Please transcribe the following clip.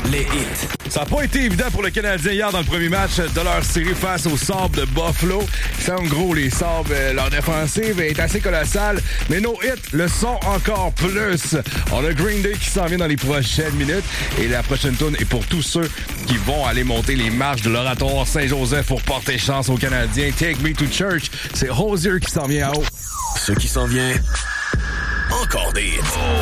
les hits. Ça n'a pas été évident pour le Canadien hier dans le premier match de leur série face aux Sabres de Buffalo. Ils sont gros, les Sabres. Leur défensive est assez colossale, mais nos hits le sont encore plus. On a Green Day qui s'en vient dans les prochaines minutes et la prochaine tourne est pour tous ceux qui vont aller monter les marches de l'Oratoire Saint-Joseph pour porter chance aux Canadiens. Take Me to Church, c'est Hozier qui s'en vient en haut. Ce qui s'en vient, encore des hits.